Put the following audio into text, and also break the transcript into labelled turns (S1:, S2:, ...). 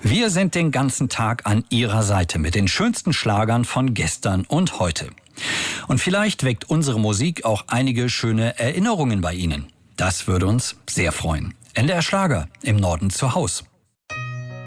S1: Wir sind den ganzen Tag an Ihrer Seite mit den schönsten Schlagern von gestern und heute. Und vielleicht weckt unsere Musik auch einige schöne Erinnerungen bei Ihnen. Das würde uns sehr freuen. NDR Schlager im Norden zu Haus.